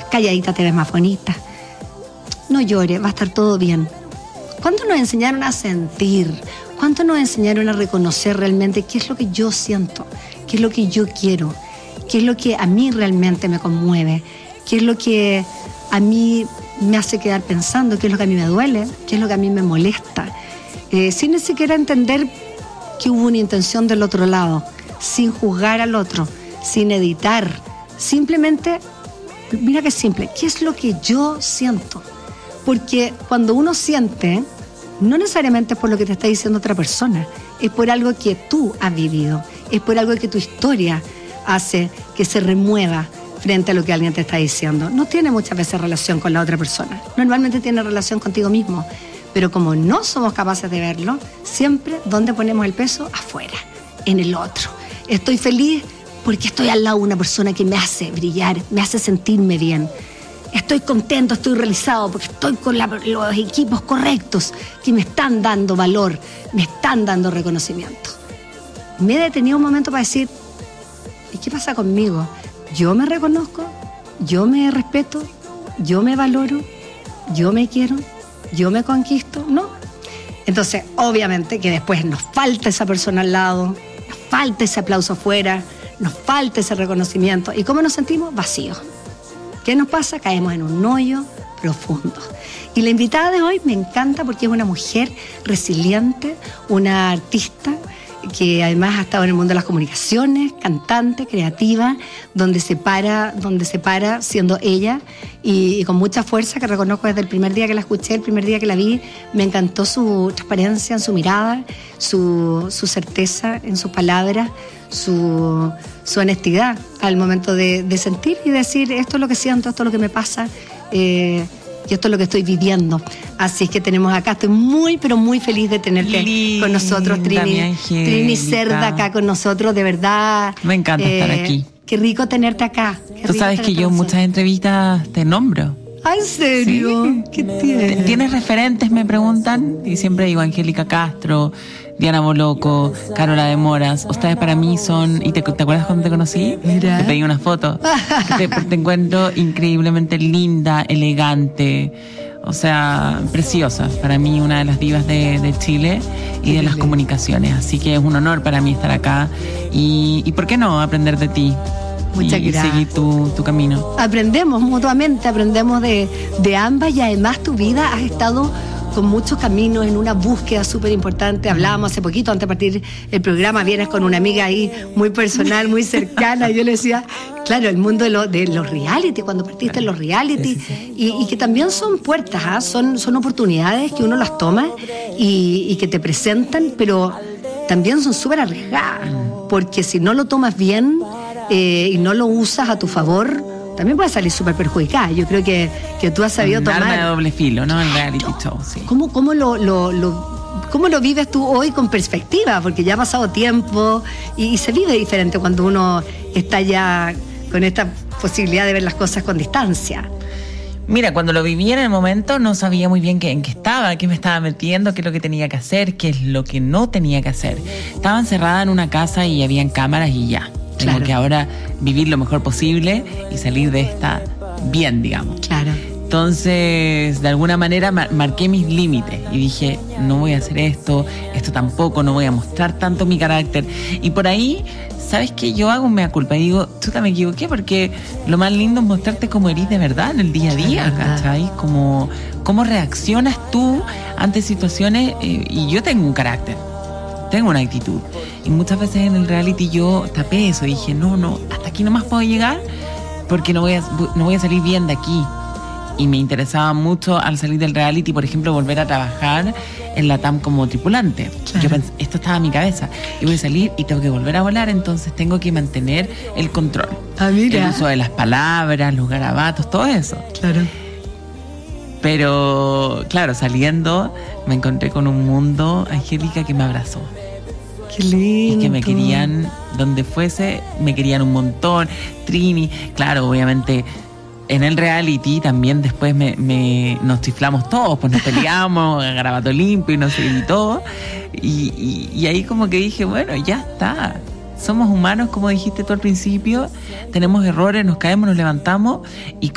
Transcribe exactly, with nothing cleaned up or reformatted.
calladita te ves más bonita. No llores, va a estar todo bien. ¿Cuánto nos enseñaron a sentir? ¿Cuánto nos enseñaron a reconocer realmente qué es lo que yo siento? ¿Qué es lo que yo quiero? ¿Qué es lo que a mí realmente me conmueve? ¿Qué es lo que a mí me hace quedar pensando? ¿Qué es lo que a mí me duele? ¿Qué es lo que a mí me molesta? Eh, sin ni siquiera entender que hubo una intención del otro lado, sin juzgar al otro, sin editar. Simplemente, mira qué simple, ¿qué es lo que yo siento? Porque cuando uno siente, no necesariamente es por lo que te está diciendo otra persona, es por algo que tú has vivido, es por algo que tu historia hace que se remueva frente a lo que alguien te está diciendo. No tiene muchas veces relación con la otra persona, normalmente tiene relación contigo mismo, pero como no somos capaces de verlo, siempre donde ponemos el peso, afuera, en el otro. Estoy feliz porque estoy al lado de una persona que me hace brillar, me hace sentirme bien. Estoy contento, estoy realizado porque estoy con la, los equipos correctos que me están dando valor, me están dando reconocimiento. Me he detenido un momento para decir, ¿y qué pasa conmigo? Yo me reconozco, yo me respeto, yo me valoro, yo me quiero, yo me conquisto, ¿no? Entonces, obviamente que después nos falta esa persona al lado, nos falta ese aplauso afuera, nos falta ese reconocimiento. ¿Y cómo nos sentimos? Vacíos. ¿Qué nos pasa? Caemos en un hoyo profundo. Y la invitada de hoy me encanta porque es una mujer resiliente, una artista que además ha estado en el mundo de las comunicaciones, cantante, creativa, donde se para, donde se para siendo ella y, y con mucha fuerza, que reconozco desde el primer día que la escuché, el primer día que la vi, me encantó su transparencia en su mirada, su, su certeza en sus palabras, su, su honestidad al momento de, de sentir y decir esto es lo que siento, esto es lo que me pasa, eh, y esto es lo que estoy viviendo. Así es que tenemos acá, estoy muy, pero muy feliz de tenerte Linda, con nosotros, Trini. Trini Cerda acá con nosotros, de verdad. Me encanta eh, estar aquí. Qué rico tenerte acá. Tú sabes que yo en muchas entrevistas te nombro. ¿Ah, en serio? Sí. ¿Qué tienes? ¿Tienes referentes? Me preguntan. Y siempre digo Angélica Castro, Diana Boloco, Carola de Moras. Ustedes para mí son... ¿Y te, te acuerdas cuando te conocí? Mira. Te pedí una foto. te, te encuentro increíblemente linda, elegante, o sea, preciosa. Para mí una de las divas de, de Chile y de las comunicaciones. Así que es un honor para mí estar acá. Y, y ¿por qué no aprender de ti? Muchas y, gracias. Y seguir tu, tu camino. Aprendemos mutuamente, aprendemos de, de ambas y además tu vida has estado con muchos caminos en una búsqueda súper importante. Hablábamos hace poquito, antes de partir el programa, vienes con una amiga ahí muy personal, muy cercana. Yo le decía, claro, el mundo de, lo, de los reality, cuando partiste en los reality, sí, sí, sí. Y, y que también son puertas, ¿eh? son, son oportunidades que uno las toma y, y que te presentan, pero también son súper arriesgadas, porque si no lo tomas bien eh, y no lo usas a tu favor, también puede salir súper perjudicada. Yo creo que, que tú has sabido un tomar... arma de doble filo, ¿no? El reality show, sí. ¿Cómo, cómo, lo, lo, lo, ¿Cómo lo vives tú hoy con perspectiva? Porque ya ha pasado tiempo y, y se vive diferente cuando uno está ya con esta posibilidad de ver las cosas con distancia. Mira, cuando lo viví en el momento no sabía muy bien qué, en qué estaba, qué me estaba metiendo, qué es lo que tenía que hacer, qué es lo que no tenía que hacer. Estaba encerrada en una casa y habían cámaras y ya. Tengo claro. que ahora vivir lo mejor posible y salir de esta bien, digamos. Claro. Entonces, de alguna manera mar- marqué mis límites y dije, no voy a hacer esto, esto tampoco, no voy a mostrar tanto mi carácter. Y por ahí, ¿sabes qué? Yo hago un mea culpa y digo, chuta, me equivoqué, porque lo más lindo es mostrarte como eres de verdad en el día a día, ¿cachai? Como, cómo reaccionas tú ante situaciones, eh, y yo tengo un carácter. Tengo una actitud. Y muchas veces en el reality yo tapé eso y dije, no, no, hasta aquí nomás puedo llegar porque no voy a, no voy a salir bien de aquí. Y me interesaba mucho al salir del reality, por ejemplo, volver a trabajar en la T A M como tripulante. Claro. Yo pensé, esto estaba en mi cabeza. Y voy a salir y tengo que volver a volar, entonces tengo que mantener el control. Ah, mira. El uso de las palabras, los garabatos, todo eso. Claro. Pero, claro, saliendo me encontré con un mundo, Angélica, que me abrazó. Qué lindo. Y que me querían, donde fuese, me querían un montón. Trini, claro, obviamente, en el reality también después me, me nos chiflamos todos, pues nos peleamos, garabato limpio y no sé, y todo. Y, y, y ahí como que dije, bueno, ya está. Somos humanos, como dijiste tú al principio, tenemos errores, nos caemos, nos levantamos y